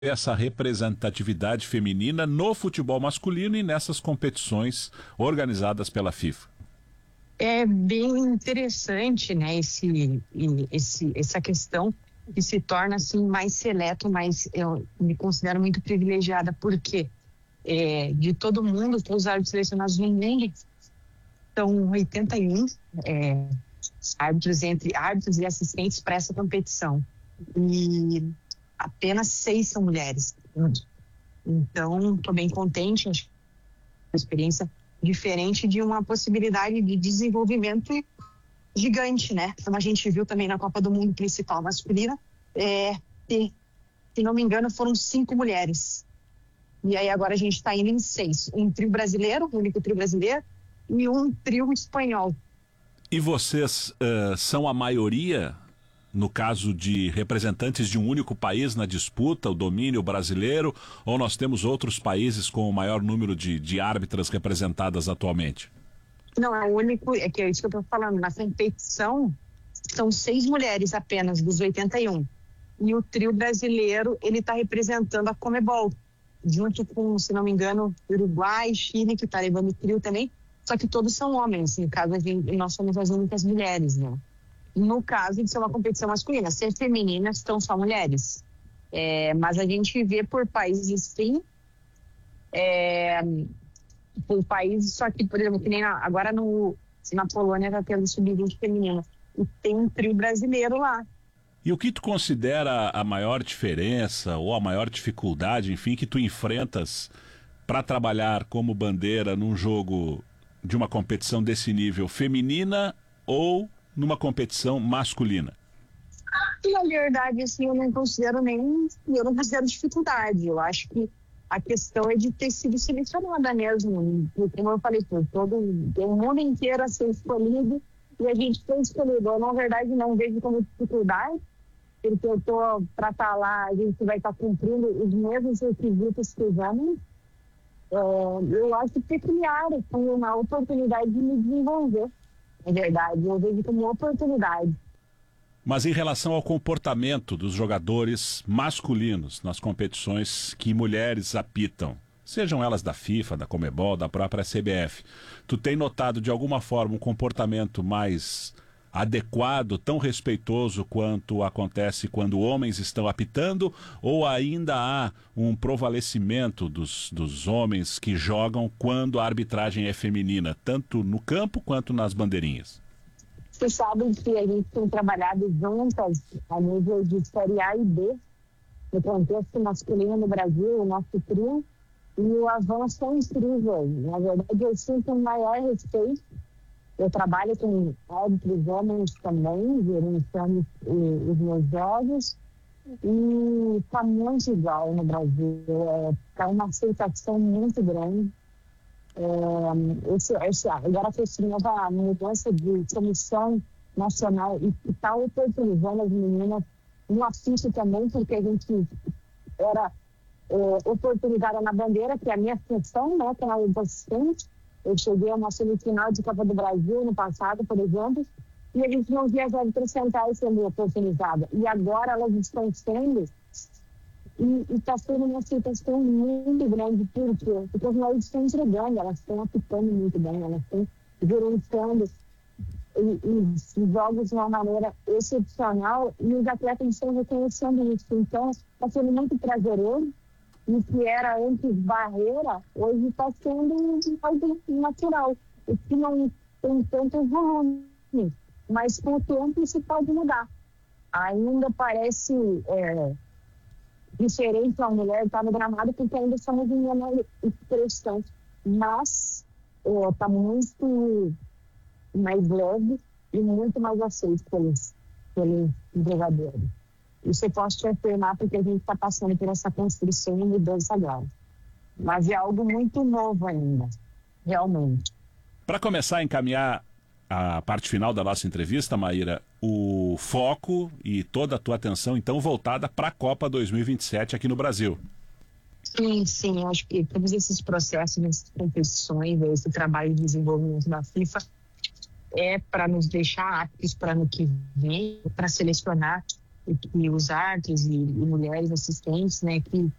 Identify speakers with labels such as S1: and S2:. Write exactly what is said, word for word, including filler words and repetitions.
S1: essa representatividade feminina no futebol masculino e nessas competições organizadas pela FIFA?
S2: É bem interessante, né, esse, esse, essa questão que se torna assim mais seleto, mas eu me considero muito privilegiada porque é, de todo mundo, todos os árbitros selecionados no mundo, são oitenta e um é, árbitros, entre árbitros e assistentes para essa competição. E apenas seis são mulheres. Então, estou bem contente, acho que é uma experiência diferente de uma possibilidade de desenvolvimento gigante, né? Como a gente viu também na Copa do Mundo principal masculina, é, e, se não me engano, foram cinco mulheres. E aí agora a gente está indo em seis. Um trio brasileiro, um único trio brasileiro, e um trio espanhol.
S1: E vocês uh, são a maioria, no caso de representantes de um único país na disputa, o domínio brasileiro, ou nós temos outros países com o maior número de, de árbitras representadas atualmente?
S2: Não, é o único, é que é isso que eu estou falando, na competição são seis mulheres apenas, dos oitenta e um. E o trio brasileiro, ele está representando a Conmebol, junto com, se não me engano, Uruguai, Chile, que está levando o trio também, só que todos são homens, no caso, nós somos as únicas mulheres, né? No caso de ser uma competição masculina, ser feminina, são só mulheres. É, mas a gente vê por países, sim, é, por países, só que, por exemplo, que nem na, agora no, na Polônia está tendo sub vinte feminina, e tem um trio brasileiro lá.
S1: E o que tu considera a maior diferença ou a maior dificuldade, enfim, que tu enfrentas para trabalhar como bandeira num jogo de uma competição desse nível, feminina ou numa competição masculina?
S2: Na verdade, assim, eu não considero nem, eu não considero dificuldade. Eu acho que a questão é de ter sido selecionada mesmo. Como eu falei, todo o mundo inteiro a ser escolhido e a gente foi escolhido. Eu, na verdade, não vejo como dificuldade, porque eu tô para estar lá, a gente vai estar cumprindo os mesmos requisitos que os homens. É, eu acho peculiar, foi uma oportunidade de me desenvolver. É verdade, eu vejo como oportunidade.
S1: Mas em relação ao comportamento dos jogadores masculinos nas competições que mulheres apitam, sejam elas da FIFA, da Conmebol, da própria C B F, tu tem notado de alguma forma um comportamento mais adequado, tão respeitoso quanto acontece quando homens estão apitando, ou ainda há um provalecimento dos, dos homens que jogam quando a arbitragem é feminina, tanto no campo quanto nas bandeirinhas?
S2: Vocês sabem que a gente tem trabalhado juntas a nível de Série A e B, no contexto masculino no Brasil, o nosso trio, e o avanço é incrível. Na verdade, eu sinto um maior respeito. Eu trabalho com árbitros homens também, gerenciando os meus jogos, e está muito igual no Brasil. Está é, uma aceitação muito grande. É, esse, esse, agora foi essa nova mudança de comissão nacional e está oportunizando as meninas no assiste também, porque a gente era é, oportunizada na bandeira, que é a minha função, né, que é a assistente. Eu cheguei a uma semifinal de Copa do Brasil no passado, por exemplo, e a gente não via as árbitras centrais sendo oportunizadas. E agora elas estão sendo, e está sendo uma aceitação muito grande. Por quê? Porque as mulheres estão entregando, elas estão apitando muito bem, elas estão gerenciando os jogos de uma maneira excepcional e os atletas estão reconhecendo isso. Então, está sendo muito prazeroso. E o que era antes barreira, hoje está sendo algo natural. O que não tem tanto volume, mas com o tempo isso pode mudar. Ainda parece é, diferente uma mulher estar no gramado, porque ainda estamos em menor expressão. Mas está é, muito mais leve e muito mais aceito pelos, pelos jogadores. Isso eu posso te afirmar porque a gente está passando por essa construção e mudança agora. Mas é algo muito novo ainda, realmente.
S1: Para começar a encaminhar a parte final da nossa entrevista, Maíra, o foco e toda a tua atenção, então, voltada para a Copa dois mil e vinte e sete aqui no Brasil.
S2: Sim, sim, acho que todos esses processos, essas competições, esse trabalho de desenvolvimento da FIFA é para nos deixar aptos para ano que vem, para selecionar que os árbitros e, e mulheres assistentes, né, que